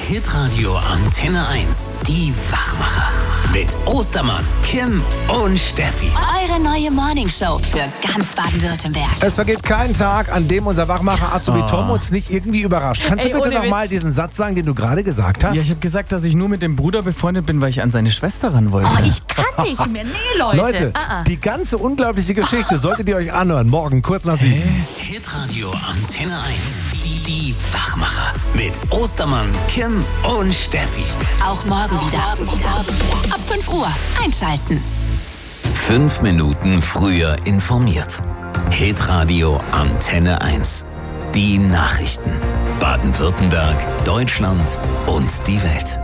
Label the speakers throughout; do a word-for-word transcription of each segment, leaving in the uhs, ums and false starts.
Speaker 1: Hitradio Antenne eins. Die Wachmacher. Mit Ostermann, Kim und Steffi.
Speaker 2: Eure neue Morningshow für ganz Baden-Württemberg.
Speaker 3: Es vergeht kein Tag, an dem unser Wachmacher Azubi oh. Tom uns nicht irgendwie überrascht. Kannst Ey, du bitte nochmal diesen Satz sagen, den du gerade gesagt hast?
Speaker 4: Ja, ich habe gesagt, dass ich nur mit dem Bruder befreundet bin, weil ich an seine Schwester ran wollte.
Speaker 2: Oh, ich kann nicht mehr. Nee, Leute.
Speaker 3: Leute, ah, ah. die ganze unglaubliche Geschichte solltet ihr euch anhören. Morgen, kurz nach sieben.
Speaker 1: Hitradio Antenne eins. Die, die Wachmacher. Mit Ostermann, Kim und Steffi.
Speaker 2: Auch morgen wieder. Ab fünf Uhr einschalten.
Speaker 1: Fünf Minuten früher informiert. Hitradio Antenne eins. Die Nachrichten. Baden-Württemberg, Deutschland und die Welt.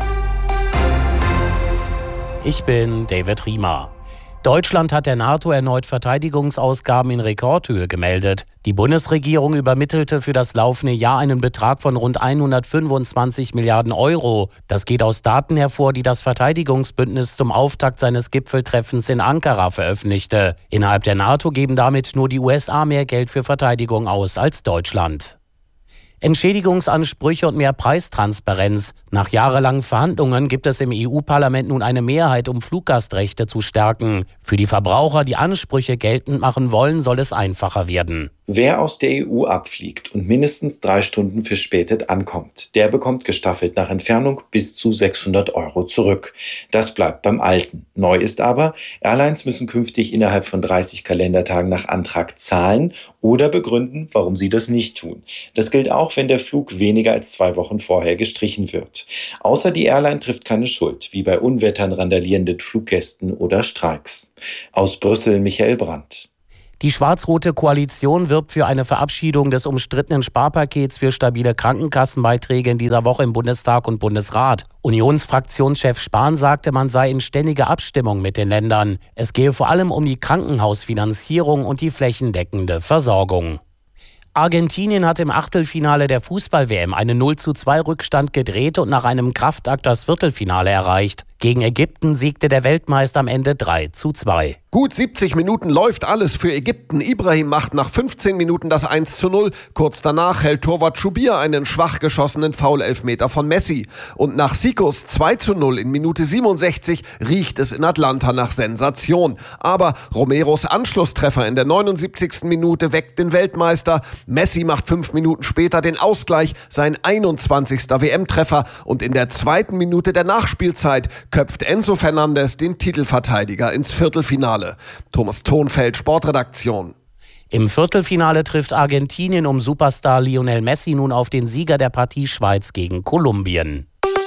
Speaker 5: Ich bin David Riemer. Deutschland hat der NATO erneut Verteidigungsausgaben in Rekordhöhe gemeldet. Die Bundesregierung übermittelte für das laufende Jahr einen Betrag von rund hundertfünfundzwanzig Milliarden Euro. Das geht aus Daten hervor, die das Verteidigungsbündnis zum Auftakt seines Gipfeltreffens in Ankara veröffentlichte. Innerhalb der NATO geben damit nur die U S A mehr Geld für Verteidigung aus als Deutschland. Entschädigungsansprüche und mehr Preistransparenz. Nach jahrelangen Verhandlungen gibt es im E U-Parlament nun eine Mehrheit, um Fluggastrechte zu stärken. Für die Verbraucher, die Ansprüche geltend machen wollen, soll es einfacher werden.
Speaker 6: Wer aus der E U abfliegt und mindestens drei Stunden verspätet ankommt, der bekommt gestaffelt nach Entfernung bis zu sechshundert Euro zurück. Das bleibt beim Alten. Neu ist aber, Airlines müssen künftig innerhalb von dreißig Kalendertagen nach Antrag zahlen oder begründen, warum sie das nicht tun. Das gilt auch, wenn der Flug weniger als zwei Wochen vorher gestrichen wird. Außer die Airline trifft keine Schuld, wie bei Unwettern, randalierenden Fluggästen oder Streiks. Aus Brüssel Michael Brandt.
Speaker 5: Die schwarz-rote Koalition wirbt für eine Verabschiedung des umstrittenen Sparpakets für stabile Krankenkassenbeiträge in dieser Woche im Bundestag und Bundesrat. Unionsfraktionschef Spahn sagte, man sei in ständiger Abstimmung mit den Ländern. Es gehe vor allem um die Krankenhausfinanzierung und die flächendeckende Versorgung. Argentinien hat im Achtelfinale der Fußball-W M einen null zu zwei Rückstand gedreht und nach einem Kraftakt das Viertelfinale erreicht. Gegen Ägypten siegte der Weltmeister am Ende drei zu zwei.
Speaker 7: Gut siebzig Minuten läuft alles für Ägypten. Ibrahim macht nach fünfzehn Minuten das eins zu null. Kurz danach hält Torwart Schubir einen schwach geschossenen Foul-Elfmeter von Messi. Und nach Sikos zwei zu null in Minute siebenundsechzig riecht es in Atlanta nach Sensation. Aber Romeros Anschlusstreffer in der neunundsiebzigsten Minute weckt den Weltmeister. Messi macht fünf Minuten später den Ausgleich, sein einundzwanzigster W M-Treffer. Und in der zweiten Minute der Nachspielzeit köpft Enzo Fernandes den Titelverteidiger ins Viertelfinale. Thomas Thonfeld, Sportredaktion.
Speaker 5: Im Viertelfinale trifft Argentinien um Superstar Lionel Messi nun auf den Sieger der Partie Schweiz gegen Kolumbien.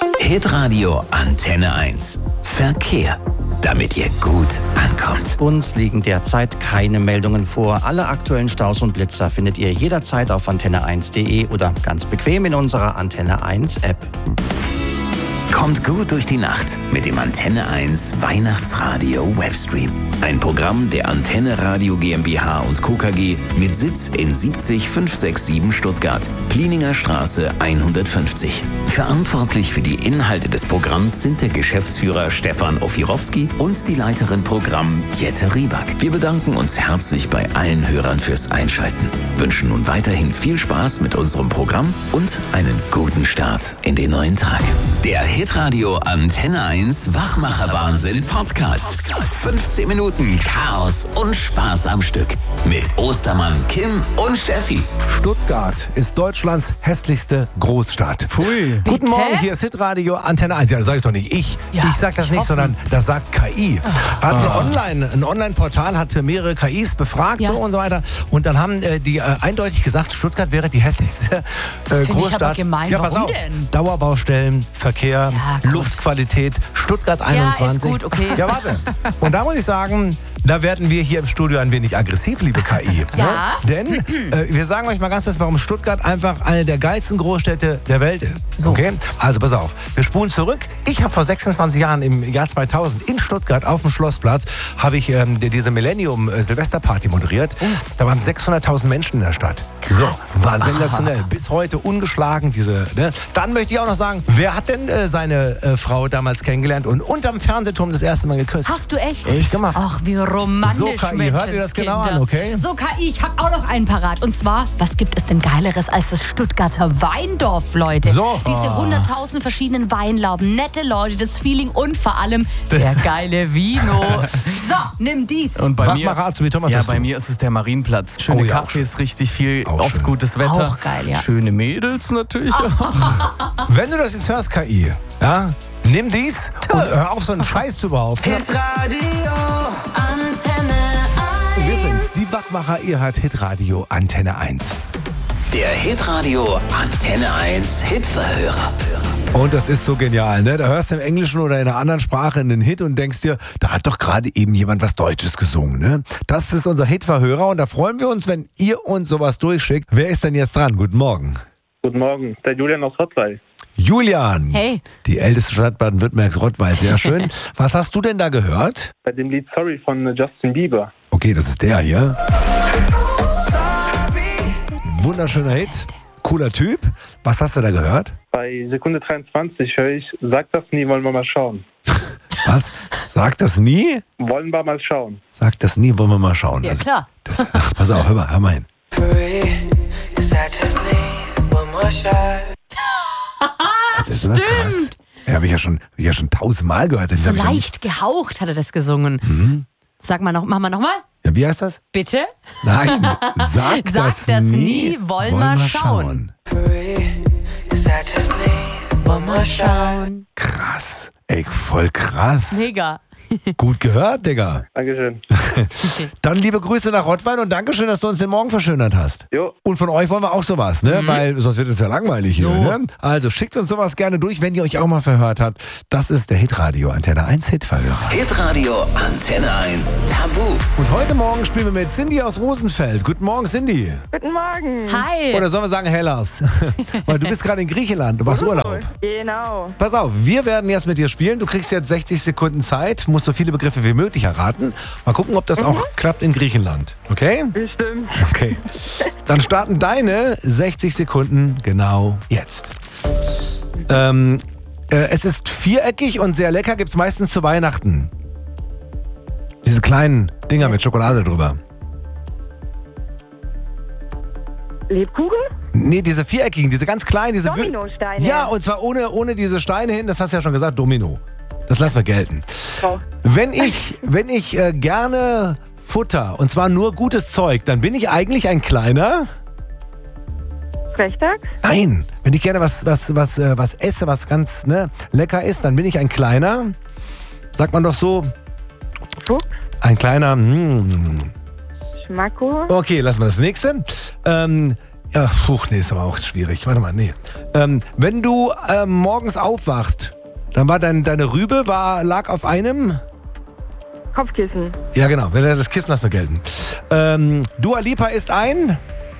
Speaker 1: Hitradio Antenne eins. Verkehr. Damit ihr gut ankommt.
Speaker 8: Uns liegen derzeit keine Meldungen vor. Alle aktuellen Staus und Blitzer findet ihr jederzeit auf antenne eins punkt de oder ganz bequem in unserer Antenne eins App.
Speaker 1: Kommt gut durch die Nacht mit dem Antenne eins Weihnachtsradio Webstream. Ein Programm der Antenne Radio GmbH und Co. K G mit Sitz in siebzig fünfhundertsiebenundsiebzig Stuttgart, Plieninger Straße hundertfünfzig. Verantwortlich für die Inhalte des Programms sind der Geschäftsführer Stefan Ofirowski und die Leiterin Programm Jette Rieback. Wir bedanken uns herzlich bei allen Hörern fürs Einschalten, wünschen nun weiterhin viel Spaß mit unserem Programm und einen guten Start in den neuen Tag. Der Hitradio Antenne eins Wachmacher-Wahnsinn Podcast. fünfzehn Minuten Chaos und Spaß am Stück. Mit Ostermann, Kim und Steffi.
Speaker 3: Stuttgart ist Deutschlands hässlichste Großstadt.
Speaker 4: Pfui.
Speaker 3: Guten
Speaker 2: Bitte?
Speaker 3: Morgen, hier ist Hitradio Antenne eins. Ja, das sage ich doch nicht ich.
Speaker 2: Ja,
Speaker 3: ich sage das
Speaker 2: ich
Speaker 3: nicht,
Speaker 2: hoffe.
Speaker 3: sondern das sagt K I. Hat ein Online, ein Online-Portal hat mehrere K Is befragt
Speaker 2: Ja.
Speaker 3: so und so weiter. Und dann haben äh, die äh, eindeutig gesagt, Stuttgart wäre die hässlichste äh,
Speaker 2: Das finde ich
Speaker 3: Großstadt.
Speaker 2: aber gemein.
Speaker 3: Ja, pass
Speaker 2: Warum
Speaker 3: auf.
Speaker 2: denn?
Speaker 3: Dauerbaustellen, Verkehr,
Speaker 2: Ja, gut.
Speaker 3: Luftqualität, Stuttgart einundzwanzig.
Speaker 2: Ja, ist gut, okay.
Speaker 3: Ja, warte. Und da muss ich sagen, da werden wir hier im Studio ein wenig aggressiv, liebe K I.
Speaker 2: Ja.
Speaker 3: Ne? Denn äh, wir sagen euch mal ganz kurz, warum Stuttgart einfach eine der geilsten Großstädte der Welt ist.
Speaker 2: So.
Speaker 3: Okay? Also pass auf, wir spulen zurück. Ich habe vor sechsundzwanzig Jahren im Jahr zweitausend in Stuttgart auf dem Schlossplatz habe ich ähm, diese Millennium-Silvesterparty moderiert.
Speaker 2: Oh.
Speaker 3: Da waren sechshunderttausend Menschen in der Stadt. So, war sensationell. Bis heute ungeschlagen. Diese, ne? Dann möchte ich auch noch sagen, wer hat denn äh, seine äh, Frau damals kennengelernt und unterm Fernsehturm das erste Mal geküsst?
Speaker 2: Hast du echt?
Speaker 3: Echt gemacht.
Speaker 2: Ach, wie
Speaker 9: romantisch,
Speaker 3: So, K I, hört ihr das genau an, okay?
Speaker 9: So, K I, ich habe auch noch einen parat. Und zwar, was gibt es denn Geileres als das Stuttgarter Weindorf, Leute?
Speaker 3: So.
Speaker 9: Diese hunderttausend verschiedenen Weinlauben, nette Leute, das Feeling und vor allem das der geile Vino. So, nimm dies.
Speaker 4: Und bei
Speaker 3: Mach
Speaker 4: mir,
Speaker 3: mal Rat zu mir, Thomas.
Speaker 4: ja,
Speaker 3: hast
Speaker 4: bei
Speaker 3: du?
Speaker 4: mir ist es der Marienplatz. Schöne
Speaker 3: Oh ja, auch
Speaker 4: Cafés, richtig viel,
Speaker 3: Auch
Speaker 4: oft
Speaker 3: schön.
Speaker 4: gutes Wetter.
Speaker 9: Auch geil, ja.
Speaker 4: Schöne Mädels natürlich.
Speaker 3: Wenn du das jetzt hörst, K I, ja, nimm dies und hör auf, so einen Scheiß zu behaupten.
Speaker 2: Hitradio Antenne
Speaker 3: Wir sind's,
Speaker 2: eins.
Speaker 3: die Wachmacher, ihr hört Hitradio Antenne eins.
Speaker 1: Der Hitradio Antenne eins Hitverhörer.
Speaker 3: Und das ist so genial, ne? Da hörst du im Englischen oder in einer anderen Sprache einen Hit und denkst dir, da hat doch gerade eben jemand was Deutsches gesungen, ne? Das ist unser Hitverhörer und da freuen wir uns, wenn ihr uns sowas durchschickt. Wer ist denn jetzt dran? Guten Morgen.
Speaker 10: Guten Morgen, der Julian aus Rottweil.
Speaker 3: Julian.
Speaker 9: Hey.
Speaker 3: Die älteste Stadt Baden-Württembergs, Rottweil, sehr schön. Was hast du denn da gehört?
Speaker 10: Bei dem Lied Sorry von Justin Bieber.
Speaker 3: Okay, das ist der hier. Wunderschöner Hit. Cooler Typ. Was hast du da gehört?
Speaker 10: Bei Sekunde dreiundzwanzig höre ich, sag das nie, wollen wir mal schauen.
Speaker 3: Was? Sag das nie?
Speaker 10: Wollen wir mal schauen.
Speaker 3: Sag das nie, wollen wir mal schauen.
Speaker 9: Ja, klar.
Speaker 3: Das, ach, pass auf, hör mal, hör mal hin. Das ist aber krass. Ja, habe ich ja schon, hab ich ja schon tausendmal gehört. Das
Speaker 9: So
Speaker 3: hab ich ja nicht-
Speaker 9: leicht gehaucht hat er das gesungen.
Speaker 3: Mhm.
Speaker 9: Sag mal noch, mach mal nochmal.
Speaker 3: Ja, wie heißt das?
Speaker 9: Bitte?
Speaker 3: Nein, sag,
Speaker 9: Sag
Speaker 3: das,
Speaker 9: das
Speaker 3: nie.
Speaker 9: nie, wollen wir schauen.
Speaker 3: Wollen wir schauen. Krass. Ey, voll krass.
Speaker 9: Mega.
Speaker 3: Gut gehört, Digga.
Speaker 10: Dankeschön.
Speaker 3: Dann liebe Grüße nach Rottweil und Dankeschön, dass du uns den Morgen verschönert hast.
Speaker 10: Jo.
Speaker 3: Und von euch wollen wir auch sowas, ne? Weil sonst wird es ja langweilig hier,
Speaker 9: So.
Speaker 3: ne? Also schickt uns sowas gerne durch, wenn ihr euch auch mal verhört habt. Das ist der Hitradio Antenne eins Hitverhörer.
Speaker 1: Hitradio Antenne eins Tabu.
Speaker 3: Und heute Morgen spielen wir mit Cindy aus Rosenfeld. Guten Morgen, Cindy.
Speaker 11: Guten Morgen.
Speaker 9: Hi.
Speaker 3: Oder sollen wir sagen Hellas? Weil du bist gerade in Griechenland, du machst Urlaub.
Speaker 11: Genau.
Speaker 3: Pass auf, wir werden jetzt mit dir spielen. Du kriegst jetzt sechzig Sekunden Zeit, musst so viele Begriffe wie möglich erraten. Mal gucken, ob das auch klappt in Griechenland. Okay?
Speaker 11: Bestimmt.
Speaker 3: Okay. Dann starten deine sechzig Sekunden genau jetzt. Ähm, äh, es ist viereckig und sehr lecker, gibt es meistens zu Weihnachten. Diese kleinen Dinger mit Schokolade drüber.
Speaker 11: Lebkuchen?
Speaker 3: Nee, diese viereckigen, diese ganz kleinen. Diese wür-
Speaker 11: Dominosteine.
Speaker 3: Ja, und zwar ohne, ohne diese Steine hin, das hast du ja schon gesagt, Domino. Das lassen wir gelten.
Speaker 11: Oh.
Speaker 3: Wenn ich, wenn ich äh, gerne Futter, und zwar nur gutes Zeug, dann bin ich eigentlich ein kleiner...
Speaker 11: Frechdachs?
Speaker 3: Nein, wenn ich gerne was, was, was, äh, was esse, was ganz ne, lecker ist, dann bin ich ein kleiner, sagt man doch so,
Speaker 11: Fuchs?
Speaker 3: ein kleiner, mm.
Speaker 11: Schmacko?
Speaker 3: Okay, lassen wir das nächste. Ähm, ja, puh, nee, ist aber auch schwierig. Warte mal, nee. Ähm, wenn du ähm, morgens aufwachst, dann war dein, deine Rübe, war, lag auf einem...
Speaker 11: Kopfkissen?
Speaker 3: Ja, genau, wenn das Kissen hast du gelten. Ähm, Dua Lipa ist ein...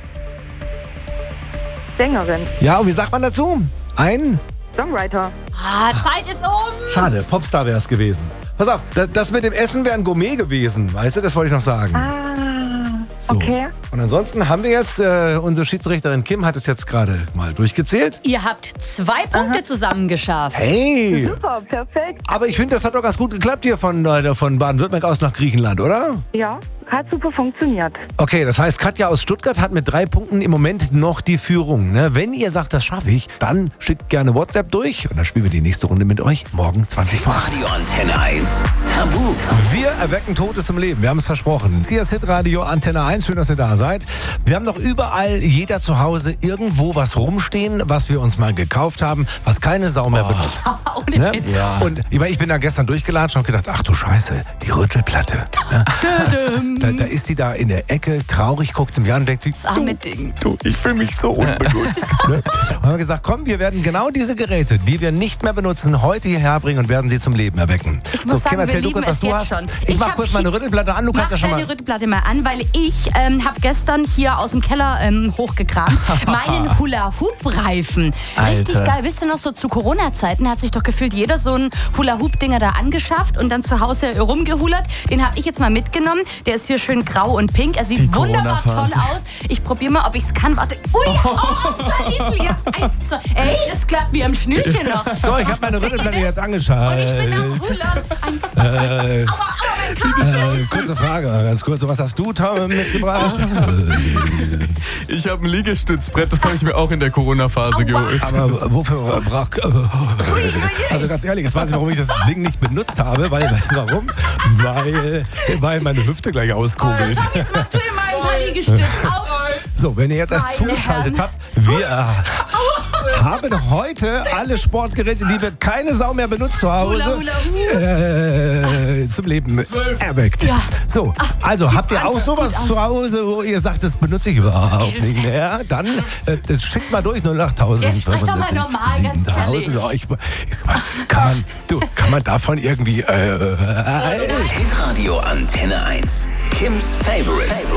Speaker 11: Sängerin?
Speaker 3: Ja, und wie sagt man dazu? Ein...
Speaker 11: Songwriter?
Speaker 9: Ah, Zeit ist um.
Speaker 3: Schade, Popstar wäre es gewesen. Pass auf, das, das mit dem Essen wäre ein Gourmet gewesen, weißt du, das wollte ich noch sagen.
Speaker 11: Ah,
Speaker 3: So.
Speaker 11: okay.
Speaker 3: Und ansonsten haben wir jetzt, äh, unsere Schiedsrichterin Kim hat es jetzt gerade mal durchgezählt.
Speaker 9: Ihr habt zwei Punkte zusammen geschafft.
Speaker 3: Hey!
Speaker 11: Super, perfekt.
Speaker 3: Aber ich finde, das hat doch ganz gut geklappt hier von, äh, von Baden-Württemberg aus nach Griechenland, oder?
Speaker 11: Ja, hat super funktioniert.
Speaker 3: Okay, das heißt, Katja aus Stuttgart hat mit drei Punkten im Moment noch die Führung. Ne? Wenn ihr sagt, das schaffe ich, dann schickt gerne WhatsApp durch und dann spielen wir die nächste Runde mit euch morgen zwanzig vor acht.
Speaker 1: Radio Antenne eins Tabu.
Speaker 3: Wir erwecken Tote zum Leben, wir haben es versprochen. Hier ist Hitradio Antenne eins, schön, dass ihr da seid. Wir haben noch überall, jeder zu Hause, irgendwo was rumstehen, was wir uns mal gekauft haben, was keine Sau mehr benutzt.
Speaker 9: Ohne
Speaker 3: Ne?
Speaker 9: Witz.
Speaker 3: Ja. Und ich meine, ich bin da gestern durchgelatscht und habe gedacht, ach du Scheiße, die Rüttelplatte. Ne? Da, da ist sie da in der Ecke, traurig, guckt sie mir an und denkt sich,
Speaker 9: Das arme Ding.
Speaker 3: du, ich fühle mich so unbenutzt. Ne? Und haben wir gesagt, komm, wir werden genau diese Geräte, die wir nicht mehr benutzen, heute hierher bringen und werden sie zum Leben erwecken.
Speaker 9: Ich muss sagen, wir
Speaker 3: erzähl du
Speaker 9: lieben
Speaker 3: kurz, was
Speaker 9: es
Speaker 3: du
Speaker 9: jetzt
Speaker 3: hast.
Speaker 9: schon.
Speaker 3: Ich,
Speaker 9: Ich
Speaker 3: mach
Speaker 9: hab
Speaker 3: kurz meine Rüttelplatte an, du kannst
Speaker 9: Mach
Speaker 3: ja schon
Speaker 9: deine
Speaker 3: mal...
Speaker 9: Rüttelplatte mal an, weil ich ähm, habe gestern hier aus dem Keller ähm, hochgekramt meinen Hula-Hoop-Reifen. Richtig
Speaker 4: Alter.
Speaker 9: geil. Wisst ihr noch, so zu Corona-Zeiten hat sich doch gefühlt jeder so einen Hula-Hoop-Dinger da angeschafft und dann zu Hause rumgehulert. Den habe ich jetzt mal mitgenommen. Der ist hier schön grau und pink. Er sieht
Speaker 4: Die
Speaker 9: wunderbar toll
Speaker 4: Corona-Phase.
Speaker 9: aus. Ich probiere mal, ob ich es kann. Warte. Ui, oh, Salisel. Ja, eins, zwei. Ey, das klappt wie am Schnürchen noch.
Speaker 3: So, ich habe meine
Speaker 9: Seht ihr
Speaker 3: Rüttelplatte
Speaker 9: das?
Speaker 3: jetzt angeschaltet.
Speaker 9: Und ich bin am Hullern. Eins, zwei.
Speaker 3: Äh,
Speaker 9: Aua, aua,
Speaker 3: Äh, kurze Frage, ganz kurz. Was hast du, Tom, mitgebracht?
Speaker 4: Ich habe ein Liegestützbrett, das habe ich mir auch in der Corona-Phase geholt.
Speaker 3: Aber wofür braucht... Also ganz ehrlich, jetzt weiß ich, warum ich das Ding nicht benutzt habe. Weil, weißt du warum? Weil, weil meine Hüfte gleich auskugelt.
Speaker 9: Tom, jetzt mach du immer ein paar Liegestütze auf.
Speaker 3: So, wenn ihr jetzt erst
Speaker 9: Meine
Speaker 3: zugeschaltet
Speaker 9: Herren.
Speaker 3: habt, wir haben heute alle Sportgeräte, die wir keine Sau mehr benutzt zu Hause,
Speaker 9: Hula, hula, hu.
Speaker 3: äh, zum Leben erweckt.
Speaker 9: Ja.
Speaker 3: So, also habt ihr auch sowas zu Hause, wo ihr sagt, das benutze ich überhaupt nicht mehr? Dann äh, das schickt's mal durch, null acht tausend.
Speaker 9: Jetzt sprich doch mal normal, ganz ehrlich.
Speaker 3: Ja, ich, kann, man, du, kann man davon irgendwie... Äh,
Speaker 1: Hitradio Antenne eins. Kims Favorites.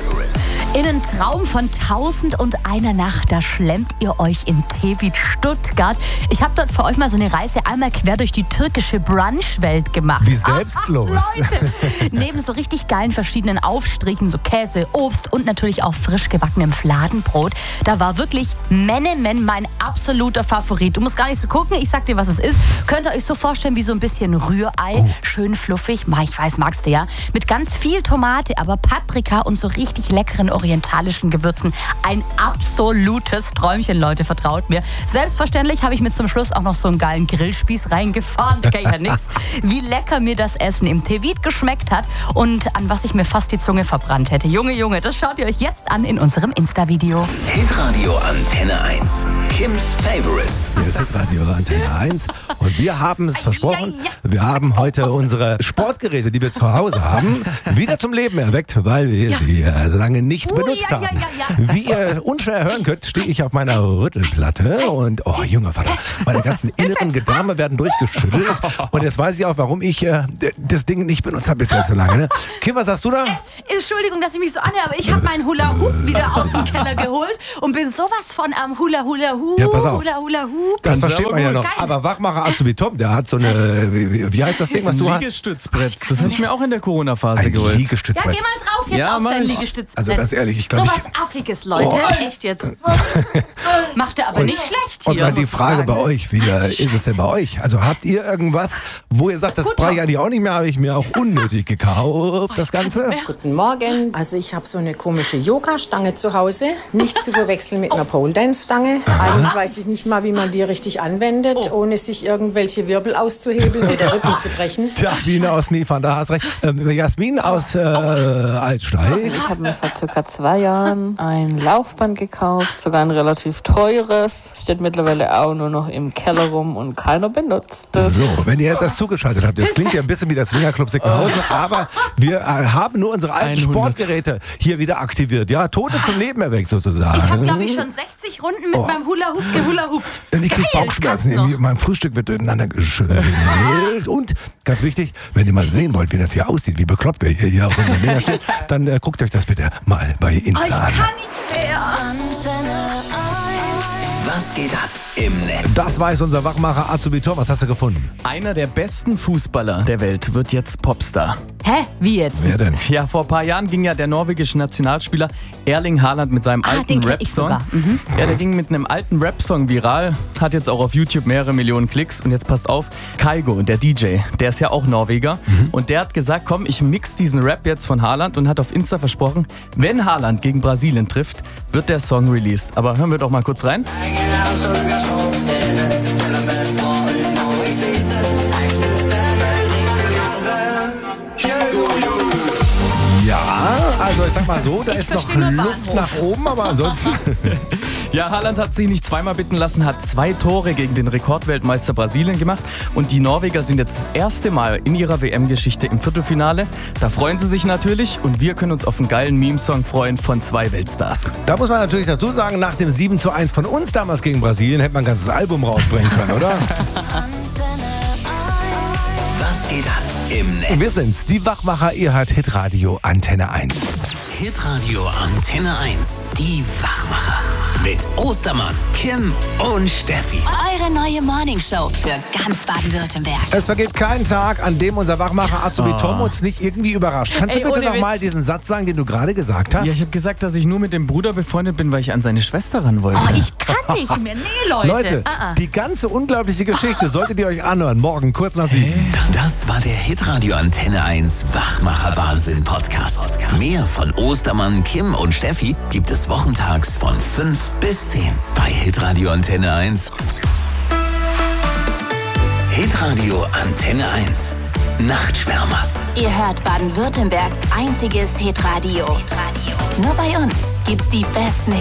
Speaker 9: In einen Traum von tausend und einer Nacht, da schlemmt ihr euch in Tevit Stuttgart. Ich habe dort für euch mal so eine Reise einmal quer durch die türkische Brunchwelt gemacht.
Speaker 3: Wie selbstlos.
Speaker 9: Ah, Leute, neben so richtig geilen verschiedenen Aufstrichen, so Käse, Obst und natürlich auch frisch gebackenem Fladenbrot, da war wirklich Menemen mein absoluter Favorit. Du musst gar nicht so gucken, ich sag dir, was es ist. Könnt ihr euch so vorstellen wie so ein bisschen Rührei, oh. schön fluffig, Ma, ich weiß, magst du ja, mit ganz viel Tomate, aber Paprika und so richtig leckeren orientalischen Gewürzen. Ein absolutes Träumchen, Leute, vertraut mir. Selbstverständlich habe ich mir zum Schluss auch noch so einen geilen Grillspieß reingefahren. Da kann ich ja nix. Wie lecker mir das Essen im Tevit geschmeckt hat und an was ich mir fast die Zunge verbrannt hätte. Junge, Junge, das schaut ihr euch jetzt an in unserem Insta-Video.
Speaker 1: Hitradio Antenne eins. Kims Favorites.
Speaker 3: Hier ist Hitradio Antenne eins und wir haben es versprochen, wir haben heute unsere Sportgeräte, die wir zu Hause haben, wieder zum Leben erweckt, weil wir ja. sie lange nicht benutzt
Speaker 9: ja, ja,
Speaker 3: haben.
Speaker 9: ja, ja.
Speaker 3: Wie ihr unschwer hören könnt, stehe ich auf meiner Rüttelplatte und, oh, junger Vater, meine ganzen inneren Gedärme werden durchgeschüttelt und jetzt weiß ich auch, warum ich äh, das Ding nicht benutzt habe bisher so lange. Ne? Kim, was hast du da?
Speaker 9: Äh, Entschuldigung, dass ich mich so anhöre, aber ich habe meinen Hula-Hoop wieder aus dem Keller geholt und bin sowas von am Hula-Hula-Hoop,
Speaker 3: Ja, pass auf.
Speaker 9: Hula-Hula-Hoop.
Speaker 3: Das versteht man ja noch.
Speaker 9: Geil.
Speaker 3: Aber Wachmacher Azubi Tom, der hat so eine, wie, wie heißt das Ding, was du hast?
Speaker 4: Liegestützbrett, das habe ich mir auch in der Corona-Phase
Speaker 3: Ein
Speaker 4: geholt.
Speaker 9: Ja,
Speaker 3: Liegestützbrett.
Speaker 9: geh mal drauf jetzt
Speaker 4: Ja,
Speaker 9: auf
Speaker 4: mach
Speaker 9: dein
Speaker 4: ich.
Speaker 9: Liegestützbrett.
Speaker 3: Also ganz ehrlich, ich glaube,
Speaker 9: So
Speaker 3: ich...
Speaker 9: was Affiges, Leute.
Speaker 3: Oh.
Speaker 9: Echt jetzt. Macht er aber
Speaker 3: Und-
Speaker 9: nicht schlecht hier.
Speaker 3: Und mal die
Speaker 9: muss ich
Speaker 3: Frage
Speaker 9: sagen.
Speaker 3: bei euch, wie äh, ist es denn bei euch? Also habt ihr irgendwas, wo ihr sagt, das
Speaker 9: Gut,
Speaker 3: brauche
Speaker 9: Tom.
Speaker 3: ich eigentlich auch nicht mehr, habe ich mir auch unnötig gekauft, das Ganze?
Speaker 12: Guten Morgen. Also ich habe so eine komische Yoga-Stange zu Hause. Nicht zu verwechseln mit einer Pole-Dance-Stange. Eigentlich weiß ich nicht mal, wie man die richtig anwendet, ohne sich irgendwelche Wirbel auszuhebeln oder Rücken zu brechen.
Speaker 3: Tja, Biene aus Niefern, da hast recht. Ähm, Jasmin aus äh, Altsteig.
Speaker 13: Ich habe mir vor circa zwei Jahren ein Laufband gekauft, sogar ein relativ teures. Steht mittlerweile auch nur noch im Keller rum und keiner benutzt das.
Speaker 3: So, wenn ihr jetzt erst zugeschaltet habt, das klingt ja ein bisschen wie der Swingerclub Sickenhausen, aber wir äh, haben nur unsere alten
Speaker 4: hundert.
Speaker 3: Sportgeräte hier wieder aktiviert. Ja, Tote zum Leben erweckt sozusagen.
Speaker 9: Ich habe, glaube ich, schon sechzig Runden mit
Speaker 3: Oh.
Speaker 9: meinem Hula-Hoop gehula-hoopt.
Speaker 3: Und ich krieg
Speaker 9: Geil,
Speaker 3: Bauchschmerzen.
Speaker 9: kannst noch.
Speaker 3: Irgendwie mein Frühstück wird durcheinander geschüttelt. Und ganz wichtig, wenn ihr mal sehen wollt, wie das hier aussieht, wie bekloppt wir hier, hier auf unserem Dinger stehen, dann äh, guckt euch das bitte mal bei
Speaker 9: Oh,
Speaker 3: Insta
Speaker 9: ich
Speaker 3: an.
Speaker 9: kann nicht mehr.
Speaker 1: Was geht ab im Netz?
Speaker 3: Das weiß unser Wachmacher Azubi Tom. Was hast du gefunden?
Speaker 4: Einer der besten Fußballer der Welt wird jetzt Popstar.
Speaker 9: Hä? Wie jetzt?
Speaker 3: Wer denn?
Speaker 4: Ja, vor ein paar Jahren ging ja der norwegische Nationalspieler Erling Haaland mit seinem
Speaker 9: Ah,
Speaker 4: alten
Speaker 9: den kenn ich
Speaker 4: Rap-Song.
Speaker 9: sogar. Mhm.
Speaker 4: Ja, der ging mit einem alten Rap-Song viral, hat jetzt auch auf YouTube mehrere Millionen Klicks. Und jetzt passt auf, Kygo, der D J, der ist ja auch Norweger.
Speaker 3: Mhm.
Speaker 4: Und der hat gesagt, komm, ich mix diesen Rap jetzt von Haaland und hat auf Insta versprochen, wenn Haaland gegen Brasilien trifft, wird der Song released. Aber hören wir doch mal kurz rein.
Speaker 3: Ja, also ich sag mal so, da
Speaker 9: Ich
Speaker 3: ist noch
Speaker 9: verstehe nur
Speaker 3: Luft
Speaker 9: Bahnhof.
Speaker 3: nach oben, aber ansonsten...
Speaker 4: Ja, Haaland hat sich nicht zweimal bitten lassen, hat zwei Tore gegen den Rekordweltmeister Brasilien gemacht. Und die Norweger sind jetzt das erste Mal in ihrer W M-Geschichte im Viertelfinale. Da freuen sie sich natürlich und wir können uns auf einen geilen Meme-Song freuen von zwei Weltstars.
Speaker 3: Da muss man natürlich dazu sagen, nach dem sieben zu eins von uns damals gegen Brasilien hätte man ein ganzes Album rausbringen können, oder?
Speaker 1: Was geht ab im Netz?
Speaker 3: Wir sind's, die Wachmacher, ihr hört Hitradio Antenne eins.
Speaker 1: Hitradio Antenne eins. Die Wachmacher. Mit Ostermann, Kim und Steffi.
Speaker 2: Eure neue Morningshow für ganz Baden-Württemberg.
Speaker 3: Es vergeht kein Tag, an dem unser Wachmacher Azubi
Speaker 4: Oh.
Speaker 3: Tom uns nicht irgendwie überrascht. Kannst
Speaker 4: Ey,
Speaker 3: du bitte
Speaker 4: ohne
Speaker 3: nochmal
Speaker 4: Witz.
Speaker 3: diesen Satz sagen, den du gerade gesagt hast?
Speaker 4: Ja, ich habe gesagt, dass ich nur mit dem Bruder befreundet bin, weil ich an seine Schwester ran wollte.
Speaker 9: Oh, ich kann nicht mehr. Nee, Leute.
Speaker 3: Leute,
Speaker 9: Ah, ah.
Speaker 3: die ganze unglaubliche Geschichte solltet ihr euch anhören. Morgen, kurz nach sieben.
Speaker 1: Das war der Hitradio Antenne eins Wachmacher Wahnsinn Podcast. Mehr von Ostermann, Kim und Steffi gibt es wochentags von fünf bis zehn bei Hitradio Antenne eins. Hitradio Antenne eins. Nachtschwärmer.
Speaker 2: Ihr hört Baden-Württembergs einziges Hitradio. Nur bei uns gibt's die besten